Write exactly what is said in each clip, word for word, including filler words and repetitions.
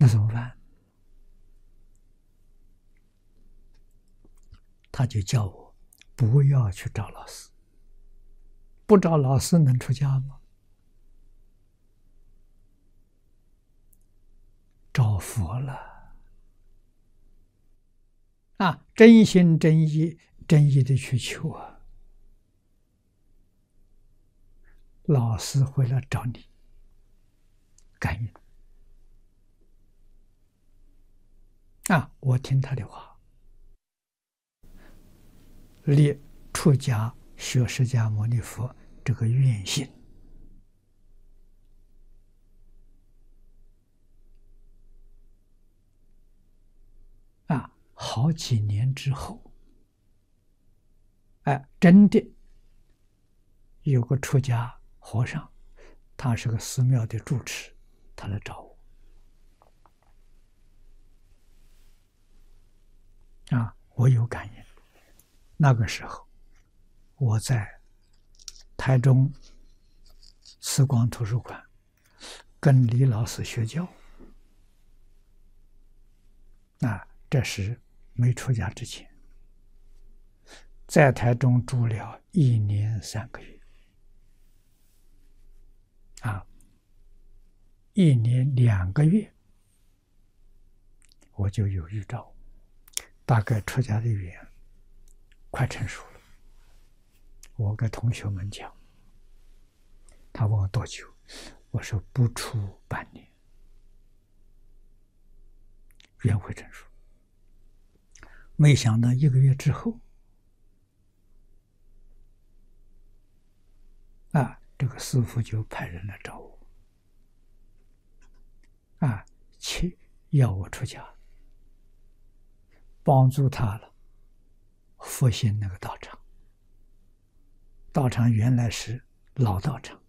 怎么办？他就叫我不要去找老师，不找老师能出家吗？找佛了啊！真心真意真意的去求啊，老师会来找你感应啊！我听他的话，立出家学释迦牟尼佛这个愿心。啊，好几年之后，哎，真的有个出家和尚，他是个寺庙的住持，他来找我。啊，我有感应。那个时候，我在台中慈光图书馆跟李老师学教。啊，这是没出家之前，在台中住了一年三个月。啊，一年两个月，我就有预兆，大概出家的语言快成熟了。我跟同学们讲，他问我多久，我说不出半年，语言会成熟。没想到一个月之后，啊，这个师父就派人来找我，啊，去要我出家，帮助他了复兴那个道场。道场原来是老道场，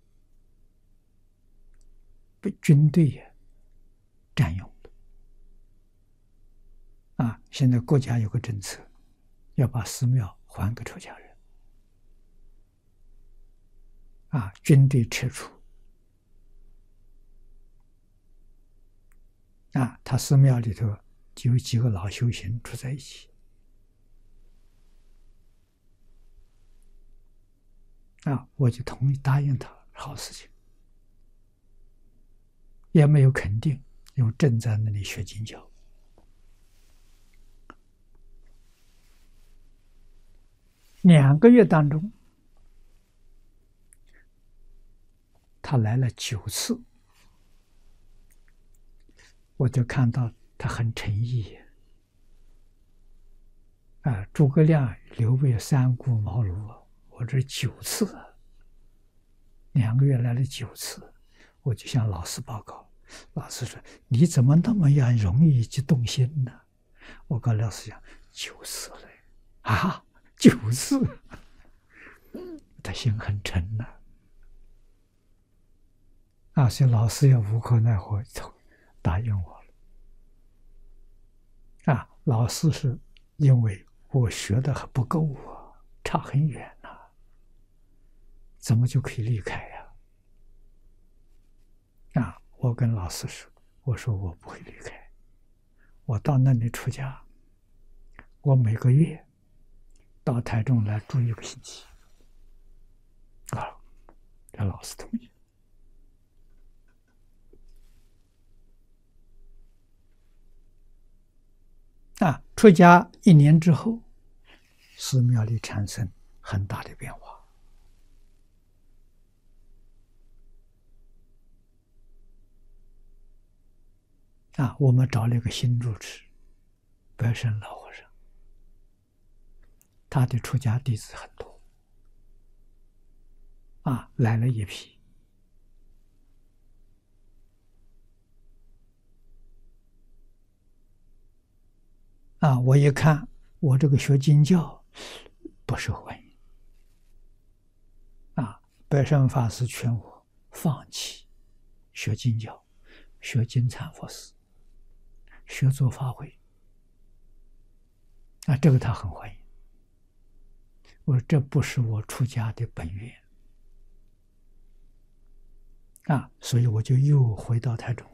被军队也占用的。啊，现在国家有个政策，要把寺庙还给出家人。啊，军队撤出。啊，他寺庙里头就有几个老修行住在一起。啊，我就同意答应他，好事情，也没有肯定，因为正在那里学经教。两个月当中，他来了九次，我就看到他很诚意。啊，诸葛亮、刘备、三顾茅庐，我这九次，两个月来了九次，我就向老师报告。老师说：“你怎么那么样容易去动心呢？”我跟老师讲：“九次了啊，九次。”他心很沉呐。啊，所以老师也无可奈何，答应我了。啊，老师是因为我学的还不够啊，差很远呐、啊，怎么就可以离开呀、啊？啊，我跟老师说，我说我不会离开，我到那里出家，我每个月到台中来住一个星期。啊，这老师同意。啊，出家一年之后，寺庙里产生很大的变化。啊，我们找了一个新住持，白胜老和尚，他的出家弟子很多。啊，来了一批。啊，我一看，我这个学经教不受欢迎。啊，白胜法师劝我放弃学经教，学金蝉佛事，学做法会。啊，这个他很欢迎。我说这不是我出家的本愿。啊，所以我就又回到台中。